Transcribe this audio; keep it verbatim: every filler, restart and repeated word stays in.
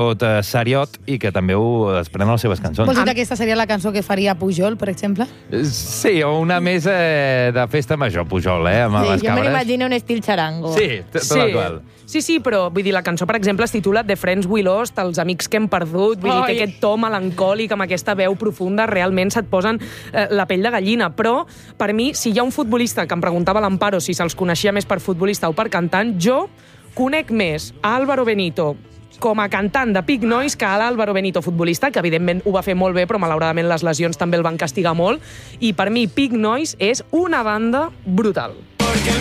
tot eh, seriot i que també ho es prenen les seves cançons. Vols dir que aquesta seria la cançó que faria Pujol, per exemple? Sí, o una més eh, de festa major, Pujol, eh, amb Sí, les jo me cabres. l'imagino un estil xarango. Sí, tot Sí. el qual. Sí, sí, però vull dir, la cançó, per exemple, es titula The Friends We Lost, els amics que hem perdut. Vull dir, Ai. té aquest to melancòlic amb aquesta veu profunda, realment se't posen eh, la pell de gallina. Però, per mi, si hi ha un futbolista, que em preguntava l'Amparo si se'ls coneixia més per futbolista o per cantant, jo conec més a Álvaro Benito com a cantant de Pig Noise que a l'Álvaro Benito futbolista, que evidentment ho va fer molt bé, però malauradament les lesions també el van castigar molt. I per mi Pig Noise és una banda brutal.